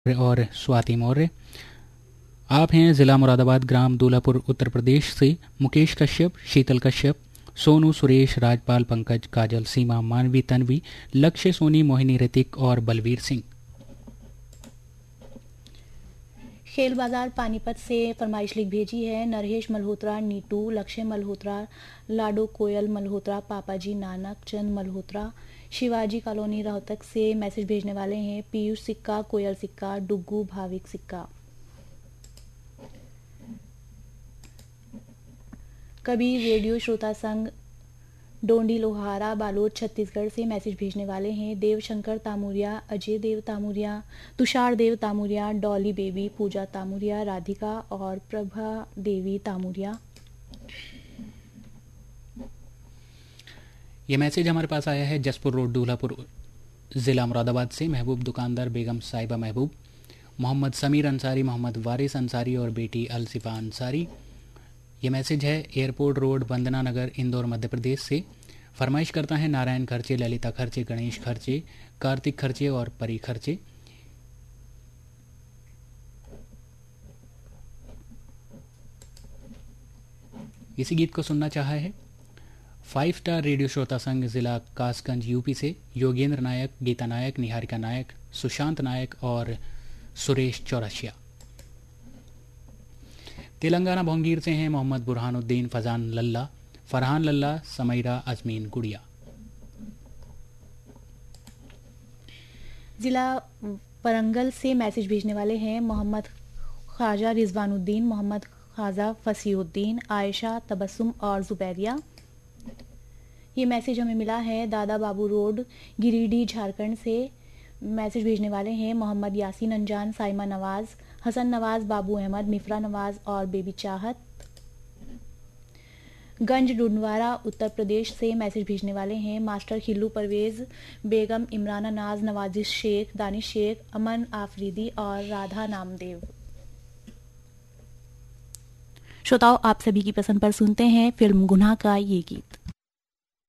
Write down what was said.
और स्वाति मौर्य। आप हैं जिला मुरादाबाद, ग्राम दूल्हापुर, उत्तर प्रदेश से मुकेश कश्यप, शीतल कश्यप, सोनू, सुरेश, राजपाल, पंकज, काजल, सीमा, मानवी, तन्वी, लक्ष्य, सोनी, मोहिनी, ऋतिक और बलवीर सिंह। खेल बाजार पानीपत से फरमाइश लिख भेजी है नरहेश मल्होत्रा, नीटू, लक्ष्य मल्होत्रा, लाडो कोयल मल्होत्रा, पापाजी नानक चंद मल्होत्रा। शिवाजी कॉलोनी रोहतक से मैसेज भेजने वाले हैं पीयूष सिक्का, कोयल सिक्का, डुग्गू, भाविक सिक्का। कभी रेडियो श्रोता संघ डोंडी लोहारा बालोद छत्तीसगढ़ से मैसेज भेजने वाले हैं देवशंकर तामुरिया, अजय देव तामुरिया, तुषार देव तामुरिया, डॉली बेबी, पूजा तामुरिया, राधिका और प्रभा देवी तामुरिया। ये मैसेज हमारे पास आया है जसपुर रोड, दूल्हापुर, ज़िला मुरादाबाद से महबूब दुकानदार बेगम साहिबा महबूब, मोहम्मद समीर अंसारी, मोहम्मद वारिस अंसारी और बेटी अलसिफा अंसारी। ये मैसेज है एयरपोर्ट रोड, वंदना नगर, इंदौर, मध्य प्रदेश से। फरमाइश करता है नारायण खर्चे, ललिता खर्चे, गणेश खर्चे, कार्तिक खर्चे और परी खर्चे। इसी गीत को सुनना चाहा है 5 स्टार रेडियो श्रोता संघ, जिला कासगंज, यूपी से योगेंद्र नायक, गीता नायक, निहारिका नायक, सुशांत नायक और सुरेश चौरसिया। तेलंगाना भोंगीर से हैं मोहम्मद बुरहानुद्दीन, फजान लल्ला, फरहान लल्ला, समैरा, अजमीन गुड़िया। जिला परंगल से मैसेज भेजने वाले हैं मोहम्मद ख्वाजा रिजवानुद्दीन, मोहम्मद ख्वाजा फसीउद्दीन, आयशा, तबस्सुम और जुबैरिया। ये मैसेज हमें मिला है दादा बाबू रोड, गिरिडीह, झारखंड से। मैसेज भेजने वाले हैं मोहम्मद यासीन अंजान, साइमा नवाज, हसन नवाज, बाबू अहमद, मिफ्रा नवाज और बेबी चाहत। गंज डुंडवारा, उत्तर प्रदेश से मैसेज भेजने वाले हैं मास्टर खिल्लू परवेज, बेगम इमराना नाज, नवाजिश शेख, दानिश शेख, अमन आफरीदी और राधा नामदेव। श्रोताओं, आप सभी की पसंद पर सुनते हैं फिल्म गुनाह का ये गीत।